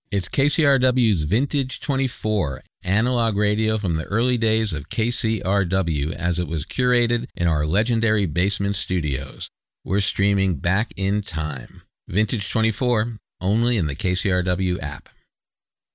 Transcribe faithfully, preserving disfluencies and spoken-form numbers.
It's K C R W's Vintage twenty-four, analog radio from the early days of K C R W as it was curated in our legendary basement studios. We're streaming back in time. Vintage twenty-four, only in the K C R W app.